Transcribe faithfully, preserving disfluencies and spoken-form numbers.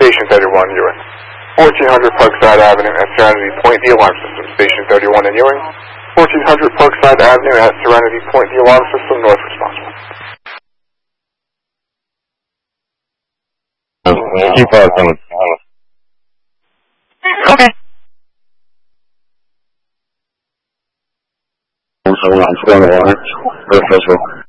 Station thirty-one, Ewing. fourteen hundred Parkside Avenue at Serenity Point, the alarm system. Station thirty-one in Ewing. fourteen hundred Parkside Avenue at Serenity Point, the alarm system, north responsible. Keep on coming. Okay. So we're on Florida Water, Earth Festival.